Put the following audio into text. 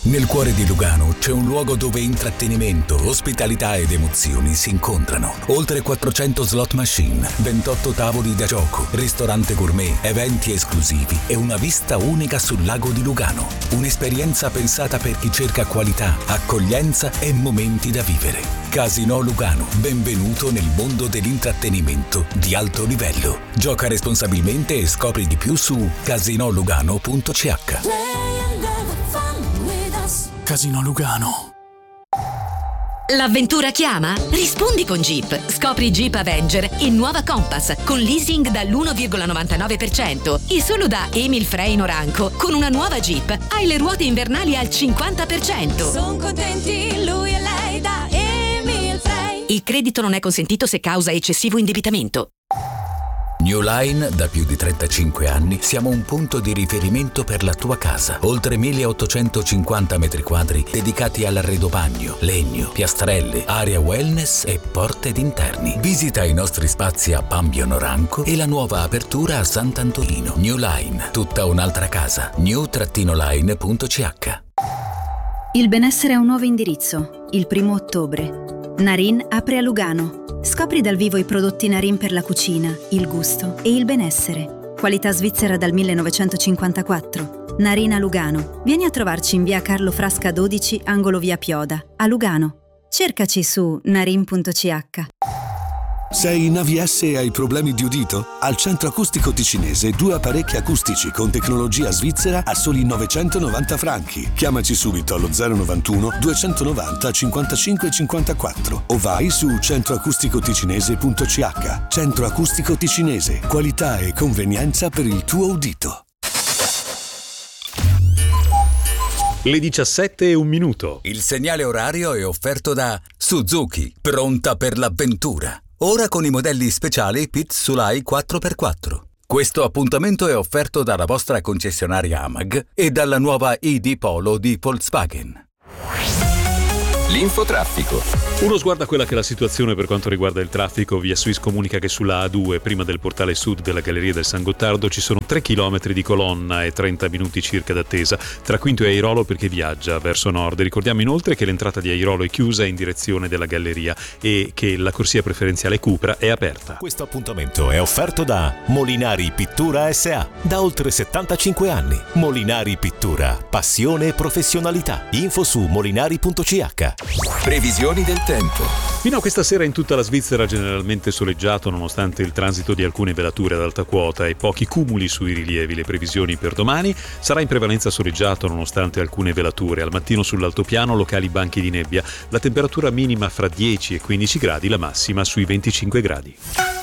Nel cuore di Lugano c'è un luogo dove intrattenimento, ospitalità ed emozioni si incontrano. Oltre 400 slot machine, 28 tavoli da gioco, ristorante gourmet, eventi esclusivi e una vista unica sul lago di Lugano. Un'esperienza pensata per chi cerca qualità, accoglienza e momenti da vivere. Casino Lugano, benvenuto nel mondo dell'intrattenimento di alto livello. Gioca responsabilmente e scopri di più su casinolugano.ch. Casino Lugano. L'avventura chiama? Rispondi con Jeep. Scopri Jeep Avenger in nuova Compass con leasing dall'1,99% e solo da Emil Frey Noranco. Con una nuova Jeep hai le ruote invernali al 50%. Sono contenti lui e lei da Emil Frey. Il credito non è consentito se causa eccessivo indebitamento. New Line, da più di 35 anni, siamo un punto di riferimento per la tua casa. Oltre 1850 metri quadri dedicati all'arredo bagno, legno, piastrelle, area wellness e porte d'interni. Visita i nostri spazi a Pambio Noranco e la nuova apertura a Sant'Antolino. New Line, tutta un'altra casa. new-line.ch. Il benessere ha un nuovo indirizzo. Il 1° ottobre. Narin apre a Lugano. Scopri dal vivo i prodotti Narin per la cucina, il gusto e il benessere. Qualità svizzera dal 1954. Narin a Lugano. Vieni a trovarci in via Carlo Frasca 12, angolo via Pioda, a Lugano. Cercaci su narin.ch. Sei in AVS e hai problemi di udito? Al Centro Acustico Ticinese 2 apparecchi acustici con tecnologia svizzera a soli 990 franchi. Chiamaci subito allo 091 290 55 54 o vai su centroacusticoticinese.ch. Centro Acustico Ticinese, qualità e convenienza per il tuo udito. Le 17:01. Il segnale orario è offerto da Suzuki, pronta per l'avventura. Ora con i modelli speciali Pit Sulai 4x4. Questo appuntamento è offerto dalla vostra concessionaria AMAG e dalla nuova ID Polo di Volkswagen. L'infotraffico. Uno sguardo a quella che è la situazione per quanto riguarda il traffico. Via Suisse comunica che sulla A2, prima del portale sud della Galleria del San Gottardo, ci sono 3 km di colonna e 30 minuti circa d'attesa tra Quinto e Airolo per chi viaggia verso nord. Ricordiamo inoltre che l'entrata di Airolo è chiusa in direzione della Galleria e che la corsia preferenziale Cupra è aperta. Questo appuntamento è offerto da Molinari Pittura S.A. Da oltre 75 anni. Molinari Pittura, passione e professionalità. Info su molinari.ch. Previsioni del tempo. Fino a questa sera in tutta la Svizzera generalmente soleggiato nonostante il transito di alcune velature ad alta quota e pochi cumuli sui rilievi. Le previsioni per domani: sarà in prevalenza soleggiato nonostante alcune velature. Al mattino sull'altopiano locali banchi di nebbia. La temperatura minima fra 10 e 15 gradi, la massima sui 25 gradi.